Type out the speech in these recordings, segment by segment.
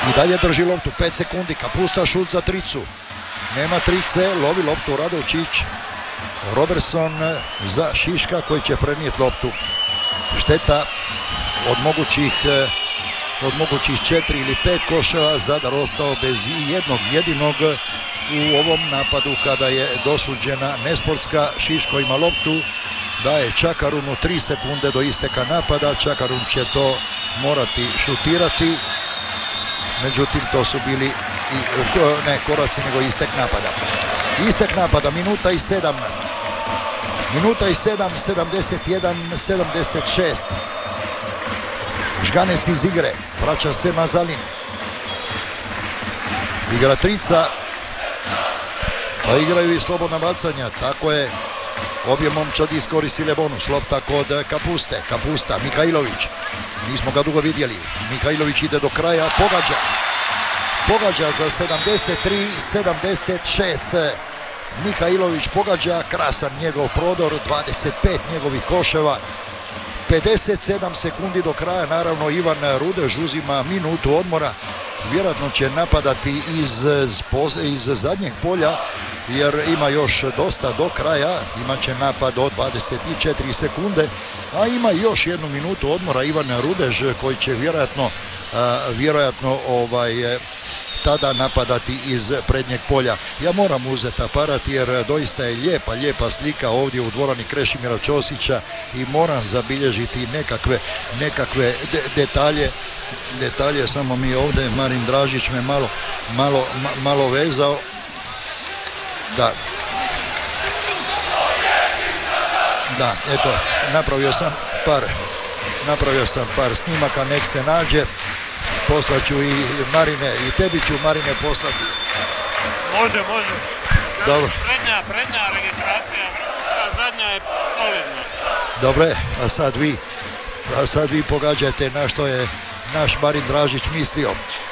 I dalje drži loptu, 5 sekundi, Kapusta šut za tricu. Nema trice, lovi loptu Radovčić. Robertson za Šiška koji će prenijeti loptu. Šteta od mogućih 4 ili 5 koševa, Zadar ostao bez jednog jedinog u ovom napadu kada je dosuđena nesportska. Šiško ima loptu, daje Čakarunu 3 sekunde do isteka napada, Čakarun će to morati šutirati, međutim to su bili ne koraci nego istek napada. Istek napada, minuta i 7, 71-76. Žganec iz igre, vraća se Mazalin. Igra trica, pa igraju i slobodna bacanja, tako je. Obje momčadi iskoristile bonus, lopta kod Kapuste. Kapusta, Mihajlović, nismo ga dugo vidjeli. Mihajlović ide do kraja, pogađa za 73-76. Mihajlović pogađa, krasan njegov prodor, 25 njegovih koševa. 57 sekundi do kraja, naravno Ivan Rudež uzima minutu odmora. Vjerojatno će napadati iz zadnjeg polja jer ima još dosta do kraja, imat će napad od 24 sekunde, a ima još jednu minutu odmora Ivan Rudež koji će vjerojatno tada napadati iz prednjeg polja. Ja moram uzeti aparat jer doista je lijepa slika ovdje u dvorani Krešimira Ćosića i moram zabilježiti nekakve detalje, samo mi ovdje Marin Dražić me malo vezao. Da, eto, napravio sam par snimaka, nek se nađe. Poslaću i Marine, i tebi ću Marine poslati. Može. Dobro. Prednja registracija, zadnja je solidna. Dobre, a sad vi pogađajte na što je naš Marin Dražić mislio.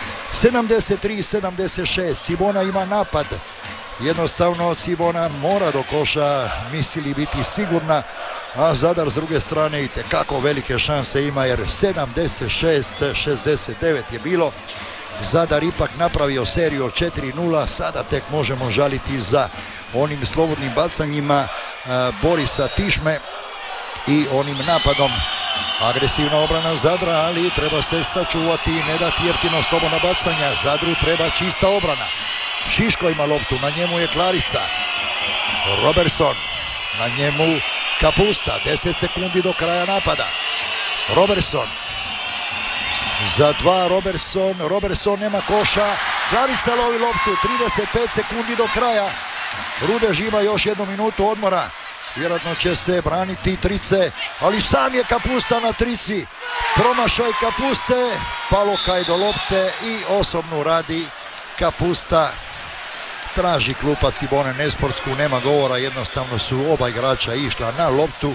73-76, Cibona ima napad. Jednostavno Cibona mora do koša, mislili biti sigurna, a Zadar s druge strane itekako velike šanse ima jer 76-69 je bilo. Zadar ipak napravio seriju od 4-0, sada tek možemo žaliti za onim slobodnim bacanjima Borisa Tišme i onim napadom. Agresivna obrana Zadra, ali treba se sačuvati i ne dati jeftino slobodna bacanja. Zadru treba čista obrana. Šiško ima loptu, na njemu je Klarica. Robertson, na njemu Kapusta, 10 sekundi do kraja napada. Robertson, za 2 Robertson nema koša. Klarica lovi loptu, 35 sekundi do kraja. Rudež ima još jednu minutu odmora. Vjerojatno će se braniti trice, ali sam je Kapusta na trici. Promašaj Kapuste, Palokaj do lopte i osobnu radi Kapusta. Traži klupa Cibone nesportsku, nema govora, jednostavno su oba igrača išla na loptu.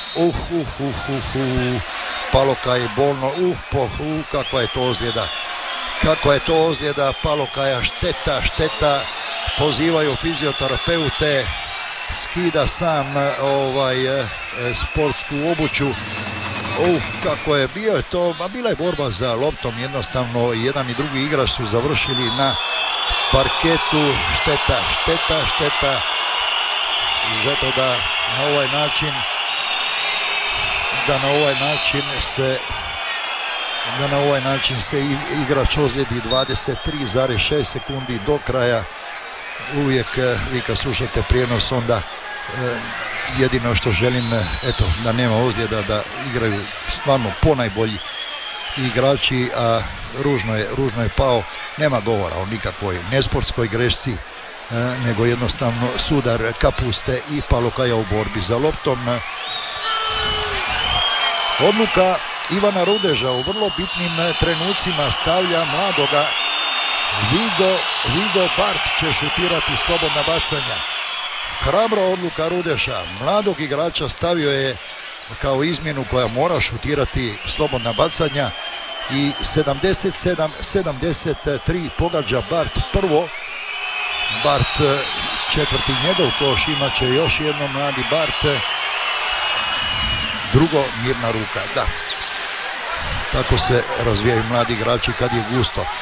Palokaj je bolno, kakva je to ozljeda Palokaja, šteta, pozivaju fizioterapeute, skida sam sportsku obuću. Kako je bio to, bila je borba za loptom, jednostavno jedan i drugi igrač su završili na parketu, šteta. Zato da na ovaj način se igrač ozlijedi 23,6 sekundi do kraja. Uvijek vi kad slušate prijenos onda jedino što želim, da nema ozljeda, da igraju stvarno ponajbolji igrači, a ružno je pao. Nema govora o nikakvoj nesportskoj grešci, nego jednostavno sudar Kapuste i Palokaja u borbi za loptom. Odluka Ivana Rudeža u vrlo bitnim trenucima stavlja mladoga Vido Bart će šutirati slobodna bacanja. Hrabra odluka Rudeša, mladog igrača stavio je kao izmjenu koja mora šutirati slobodna bacanja i 77-73 pogađa Bart prvo. Bart četvrti njegov koš, imat će još jedno mladi Bart. Drugo mirna ruka, da. Tako se razvijaju mladi igrači kad je gusto.